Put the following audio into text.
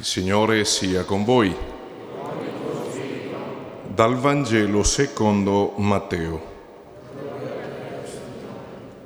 Il Signore sia con voi. Dal Vangelo secondo Matteo.